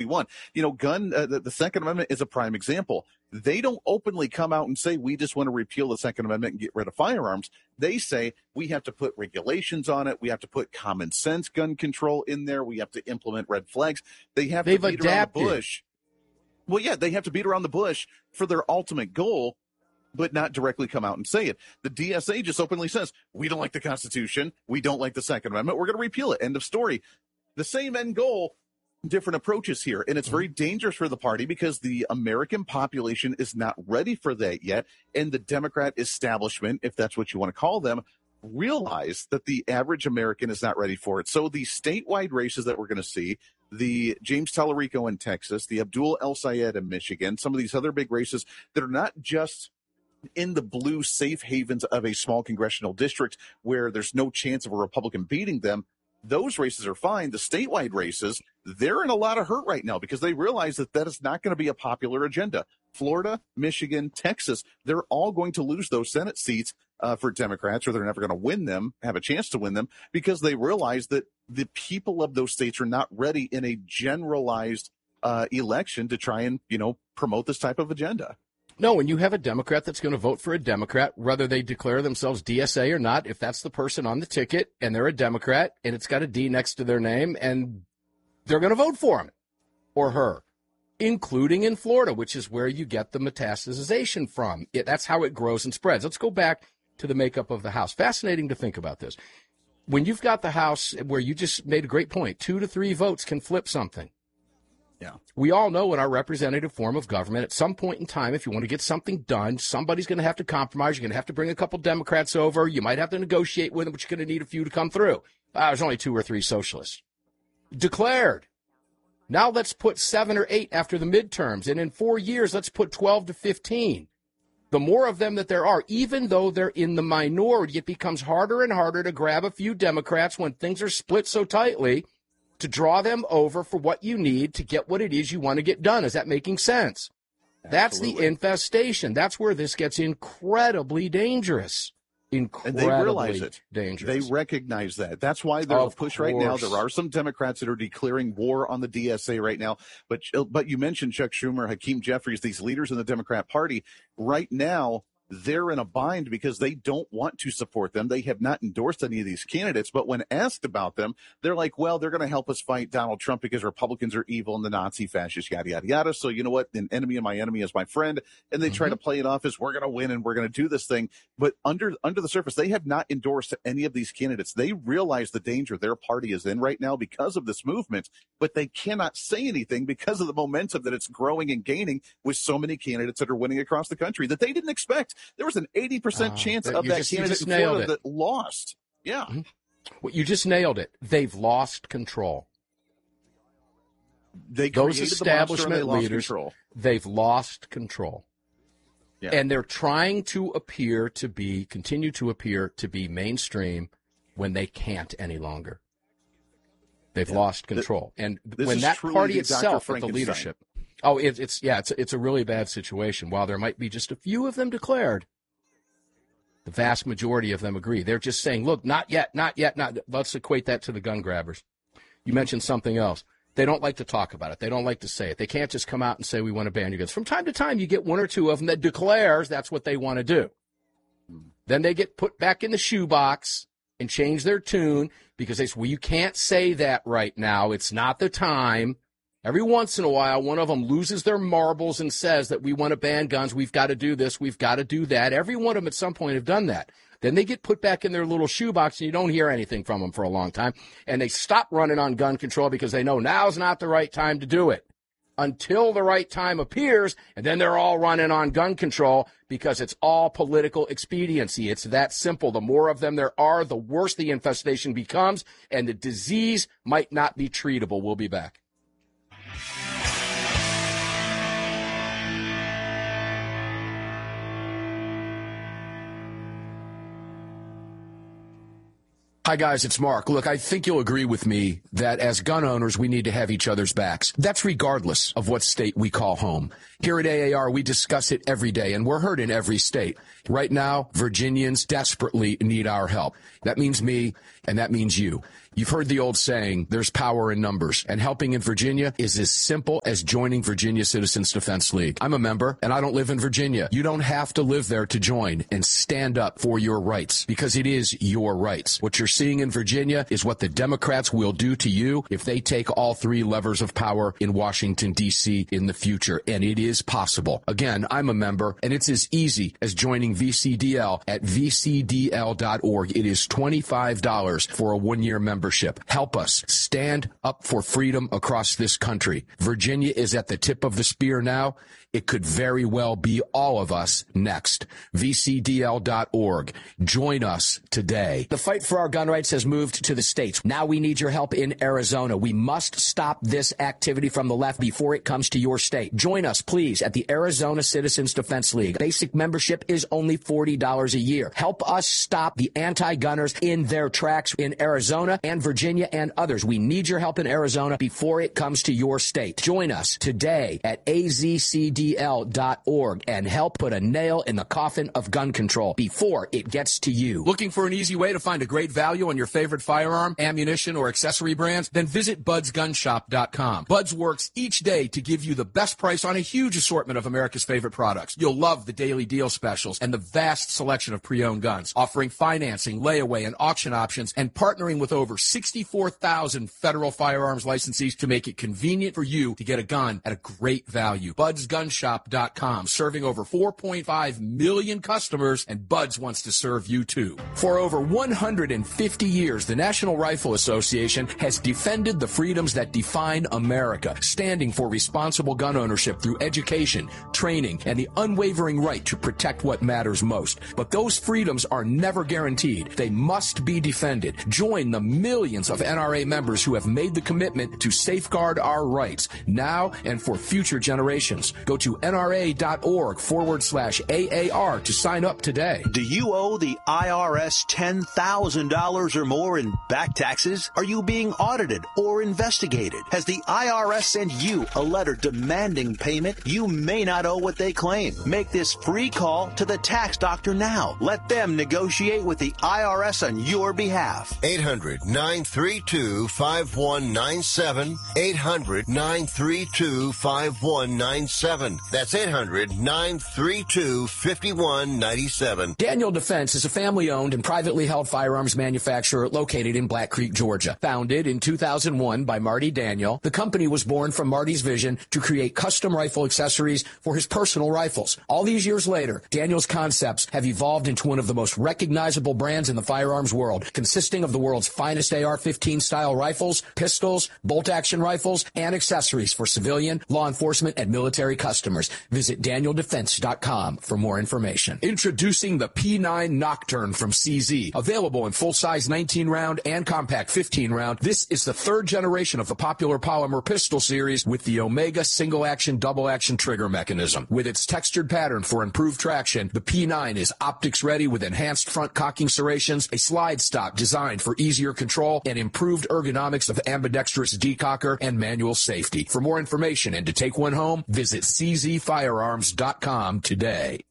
2021. The Second Amendment is a prime example. They don't openly come out and say, we just want to repeal the Second Amendment and get rid of firearms. They say we have to put regulations on it. We have to put common sense gun control in there. We have to implement red flags. They've to beat adapted. Around the bush. Well, yeah, they have to beat around the bush for their ultimate goal, but not directly come out and say it. The DSA just openly says, we don't like the Constitution. We don't like the Second Amendment. We're going to repeal it. End of story. The same end goal, different approaches here. And it's very dangerous for the party because the American population is not ready for that yet. And the Democrat establishment, if that's what you want to call them, realize that the average American is not ready for it. So the statewide races that we're going to see, the James Tallarico in Texas, the Abdul El Sayed in Michigan, some of these other big races that are not just in the blue safe havens of a small congressional district where there's no chance of a Republican beating them. Those races are fine. The statewide races, they're in a lot of hurt right now because they realize that that is not going to be a popular agenda. Florida, Michigan, Texas, they're all going to lose those Senate seats for Democrats, or they're never going to win them, have a chance to win them, because they realize that the people of those states are not ready in a generalized election to try and, promote this type of agenda. No, when you have a Democrat that's going to vote for a Democrat, whether they declare themselves DSA or not, if that's the person on the ticket and they're a Democrat and it's got a D next to their name, and they're going to vote for him or her, including in Florida, which is where you get the metastasization from. That's how it grows and spreads. Let's go back to the makeup of the House. Fascinating to think about this. When you've got the House where you just made a great point, 2 to 3 votes can flip something. Yeah. We all know in our representative form of government, at some point in time, if you want to get something done, somebody's going to have to compromise. You're going to have to bring a couple Democrats over. You might have to negotiate with them, but you're going to need a few to come through. There's only 2 or 3 socialists. Declared. Now let's put 7 or 8 after the midterms. And in 4 years, let's put 12 to 15. The more of them that there are, even though they're in the minority, it becomes harder and harder to grab a few Democrats when things are split so tightly to draw them over for what you need to get what it is you want to get done. Is that making sense? Absolutely. That's the infestation. That's where this gets incredibly dangerous. Incredibly and they realize it. Dangerous. They recognize that. That's why there's a push right now. There are some Democrats that are declaring war on the DSA right now. But you mentioned Chuck Schumer, Hakeem Jeffries, these leaders in the Democrat Party. Right now, they're in a bind because they don't want to support them. They have not endorsed any of these candidates. But when asked about them, they're like, well, they're going to help us fight Donald Trump because Republicans are evil and the Nazi fascists, yada, yada, yada. So you know what? An enemy of my enemy is my friend. And they try to play it off as we're going to win and we're going to do this thing. But under the surface, they have not endorsed any of these candidates. They realize the danger their party is in right now because of this movement, but they cannot say anything because of the momentum that it's growing and gaining with so many candidates that are winning across the country that they didn't expect. There was an 80% chance of that candidate in Florida that lost. Yeah. Well, you just nailed it. They've lost control. Those establishment leaders, they've lost control. Yeah. And they're trying to continue to appear to be mainstream when they can't any longer. They've lost control. And when that party itself at the leadership, it's a really bad situation. While there might be just a few of them declared, the vast majority of them agree. They're just saying, look, not yet. Let's equate that to the gun grabbers. You mentioned something else. They don't like to talk about it. They don't like to say it. They can't just come out and say, we want to ban your guns. From time to time, you get 1 or 2 of them that declares that's what they want to do. Then they get put back in the shoebox and change their tune because they say, well, you can't say that right now. It's not the time. Every once in a while, one of them loses their marbles and says that we want to ban guns. We've got to do this. We've got to do that. Every one of them at some point have done that. Then they get put back in their little shoebox and you don't hear anything from them for a long time. And they stop running on gun control because they know now's not the right time to do it until the right time appears. And then they're all running on gun control because it's all political expediency. It's that simple. The more of them there are, the worse the infestation becomes and the disease might not be treatable. We'll be back. Hi, guys, it's Mark. Look, I think you'll agree with me that as gun owners, we need to have each other's backs. That's regardless of what state we call home. Here at AAR, we discuss it every day, and we're heard in every state. Right now, Virginians desperately need our help. That means me, and that means you. You've heard the old saying, there's power in numbers, and helping in Virginia is as simple as joining Virginia Citizens Defense League. I'm a member, and I don't live in Virginia. You don't have to live there to join and stand up for your rights, because it is your rights. What you're seeing in Virginia is what the Democrats will do to you if they take all three levers of power in Washington, D.C. in the future, and it is possible. Again, I'm a member, and it's as easy as joining VCDL at vcdl.org. It is $25 for a one-year membership. Help us stand up for freedom across this country. Virginia is at the tip of the spear now. It could very well be all of us next. VCDL.org. Join us today. The fight for our gun rights has moved to the states. Now we need your help in Arizona. We must stop this activity from the left before it comes to your state. Join us, please, at the Arizona Citizens Defense League. Basic membership is only $40 a year. Help us stop the anti-gunners in their tracks in Arizona and Virginia and others. We need your help in Arizona before it comes to your state. Join us today at AZCDL.org and help put a nail in the coffin of gun control before it gets to you. Looking for an easy way to find a great value on your favorite firearm, ammunition, or accessory brands? Then visit budsgunshop.com. Buds works each day to give you the best price on a huge assortment of America's favorite products. You'll love the daily deal specials and the vast selection of pre-owned guns, offering financing, layaway, and auction options, and partnering with over 64,000 federal firearms licensees to make it convenient for you to get a gun at a great value. budsgunshop.com, serving over 4.5 million customers, and Buds wants to serve you too. For over 150 years, the National Rifle Association has defended the freedoms that define America, standing for responsible gun ownership through education, training, and the unwavering right to protect what matters most. But those freedoms are never guaranteed. They must be defended. Join the millions of NRA members who have made the commitment to safeguard our rights now and for future generations. Go to nra.org/AAR to sign up today. Do you owe the IRS $10,000 or more in back taxes? Are you being audited or investigated? Has the IRS sent you a letter demanding payment? You may not owe what they claim. Make this free call to the tax doctor now. Let them negotiate with the IRS on your behalf. 800-932-5197. 800-932-5197. That's 800-932-5197. Daniel Defense is a family-owned and privately held firearms manufacturer located in Black Creek, Georgia. Founded in 2001 by Marty Daniel, the company was born from Marty's vision to create custom rifle accessories for his personal rifles. All these years later, Daniel's concepts have evolved into one of the most recognizable brands in the firearms world, consisting of the world's finest AR-15 style rifles, pistols, bolt-action rifles, and accessories for civilian, law enforcement, and military customers. Visit DanielDefense.com for more information. Introducing the P9 Nocturne from CZ. Available in full-size 19-round and compact 15-round, this is the third generation of the popular polymer pistol series with the Omega single-action, double-action trigger mechanism. With its textured pattern for improved traction, the P9 is optics-ready with enhanced front cocking serrations, a slide stop designed for easier control, and improved ergonomics of ambidextrous decocker and manual safety. For more information and to take one home, visit czfirearms.com today.